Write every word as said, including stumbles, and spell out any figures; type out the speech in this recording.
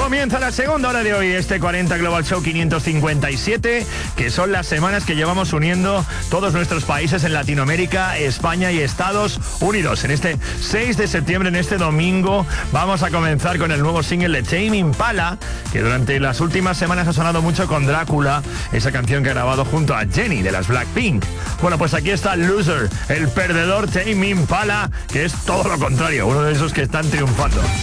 Comienza la segunda hora de hoy, este cuarenta Global Show quinientos cincuenta y siete, que son las semanas que llevamos uniendo todos nuestros países en Latinoamérica, España y Estados Unidos. En este seis de septiembre, en este domingo, vamos a comenzar con el nuevo single de Tame Impala, que durante las últimas semanas ha sonado mucho con Drácula, esa canción que ha grabado junto a Jenny de las Blackpink. Bueno, pues aquí está Loser, el perdedor Tame Impala, que es todo lo contrario, uno de esos que están triunfando.